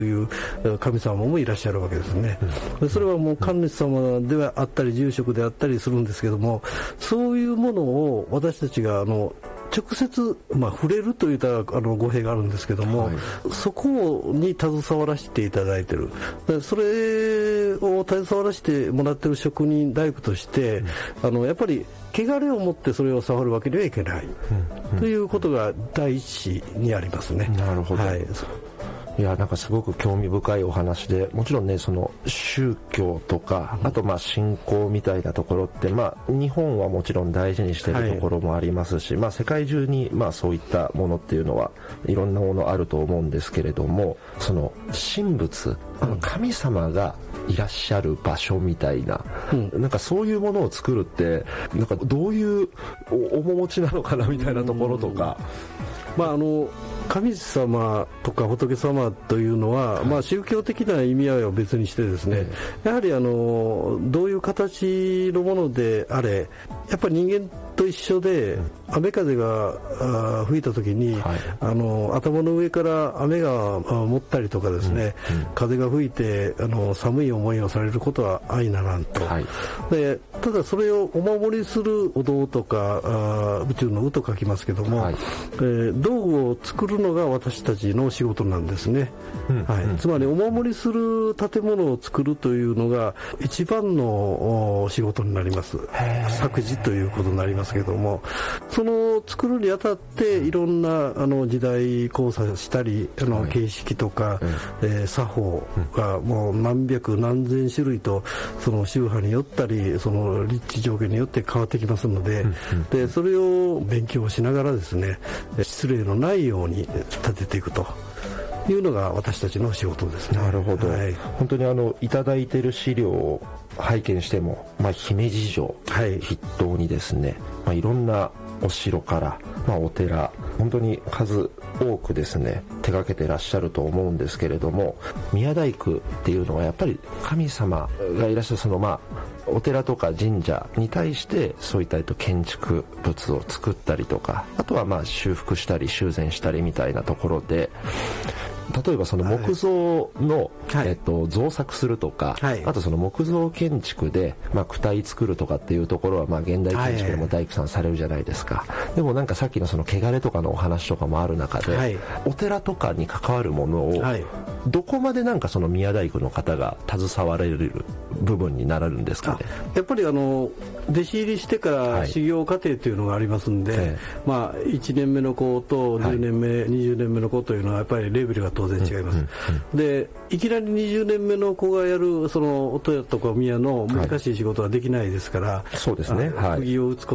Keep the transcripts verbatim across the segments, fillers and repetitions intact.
いう神様もいらっしゃるわけですね。でそれはもう神主様ではあったり住職であったりするんですけども、そういうものを私たちがあの直接、まあ、触れるといったあの語弊があるんですけども、はい、そこに携わらせていただいている。でそれを携わらせてもらっている職人大工として、うん、あのやっぱり汚れを持ってそれを触るわけにはいけない、うんうん、ということが第一にありますね。 なるほど、はい、いやなんかすごく興味深いお話で、もちろんねその宗教とか、あとまあ信仰みたいなところって、まあ日本はもちろん大事にしているところもありますし、はい、まあ世界中にまあそういったものっていうのはいろんなものあると思うんですけれども、その神仏、あの神様がいらっしゃる場所みたいな、うん、なんかそういうものを作るってなんかどういう面持ちなのかなみたいなところとか、 まああの神様とか仏様というのは、はい、まあ、宗教的な意味合いは別にしてですね、えー、やはりあのどういう形のものであれ、やっぱり人間と一緒で、うん、雨風が吹いた時に、はい、あの頭の上から雨が持ったりとかですね、うんうん、風が吹いてあの寒い思いをされることは相ならんと、はい、でただそれをお守りするお堂とかあ宇宙の宇と書きますけども、はい、えー、道具を作るのが私たちの仕事なんですね、うんはいうん、つまりお守りする建物を作るというのが一番の仕事になります。作事ということになりますけども、その作るにあたっていろんなあの時代交差したり、あの形式とか、はい、えー、作法がもう何百何千種類とその宗派によったりその立地条件によって変わってきますので、でそれを勉強しながらですね、失礼のないように立てていくというのが私たちの仕事ですね。 なるほど、はい、本当にあのいただいている資料を拝見しても、まあ、姫路城筆頭にですね、まあ、いろんなお城から、まあ、お寺、本当に数多くですね手掛けてらっしゃると思うんですけれども、宮大工っていうのはやっぱり神様がいらっしゃるそのまあお寺とか神社に対してそういった建築物を作ったりとか、あとはまあ修復したり修繕したりみたいなところで、例えばその木造の、はい、えっと、造作するとか、はい、あとその木造建築で、まあ、躯体作るとかっていうところは、まあ、現代建築でも大工さんされるじゃないですか、はい、でもなんかさっきのその汚れとかのお話とかもある中で、はい、お寺とかに関わるものを、はい、どこまでなんかその宮大工の方が携われる部分になるんですかね。 やっぱりあの弟子入りしてから修行過程というのがありますんで、はい、まあ、いちねんめの子とじゅうねんめ、はい、にじゅうねんめの子というのはやっぱりレベルが当然違います、うんうんうん、でいきなりにじゅうねんめの子がやるその音やとか宮の難しい仕事はできないですから、はい、 そうですね、はい、 釘を打つこと、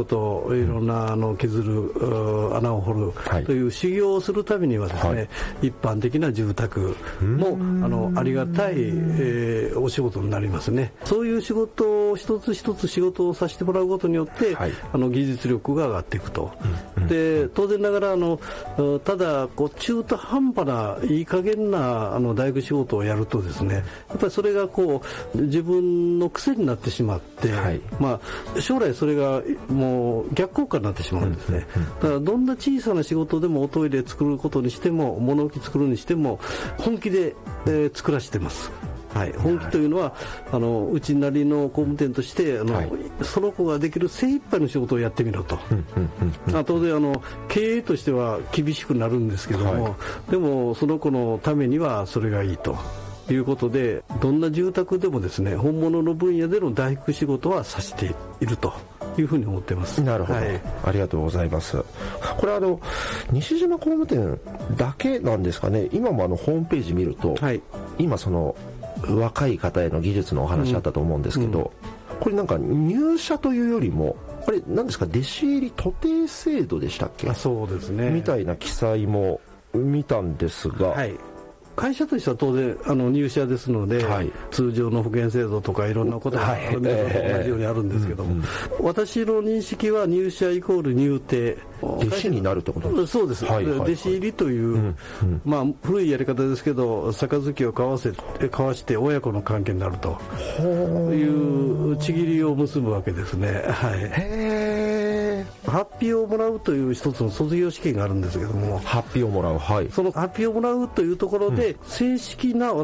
いろんなあの削る、穴を掘る、はい、という修行をするためにはですね、はい、一般的な住宅もあのありがたい、えー、お仕事になりますね。そういう仕事を一つ一つ仕事をさせてもらうことによって、はい、あの技術力が上がっていくと、うんうん、で当然ながらあのただこう中途半端ないい加減なあの大工仕事をやるとですね、やっぱりそれがこう自分の癖になってしまって、はい、まあ、将来それがもう逆効果になってしまうんですね、うんうんうん、だからどんな小さな仕事でもおトイレ作ることにしても物置作るにしても本気で、えー、作らせてます。はい、本気というのはあのうちなりの工務店としてあの、はい、その子ができる精一杯の仕事をやってみろと、うんうんうんうん、当然あの経営としては厳しくなるんですけども、はい、でもその子のためにはそれがいいということで、どんな住宅でもですね本物の分野での大工仕事はさせているというふうに思っています。 なるほど、はい、ありがとうございます。これあの西島工務店だけなんですかね。今もあのホームページ見ると、はい、今その若い方への技術のお話あったと思うんですけど、うんうん、これなんか入社というよりもあれ何ですか、弟子入り徒弟制度でしたっけ。 あ、そうですね、 みたいな記載も見たんですが、 はい、会社としては当然あの入社ですので、はい、通常の保険制度とかいろんなことが、はい、皆さんと同じようにあるんですけども、えーうんうん、私の認識は入社イコール入廷、 弟子になるってことですか。 そうです、はいはいはい、弟子入りという、うんうん、まあ、古いやり方ですけど杯を交わせ交わして親子の関係になるというちぎりを結ぶわけですね、はい、へー。発表をもらうという一つの卒業試験があるんですけども、 発表をもらう、はい、 その発表をもらうというところで、うん、正式な